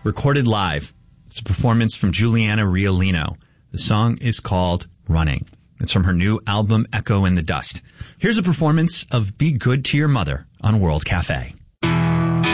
recorded live. It's a performance from Juliana Riolino. The song is called Running. It's from her new album, Echo in the Dust. Here's a performance of Be Good to Your Mother on World Cafe.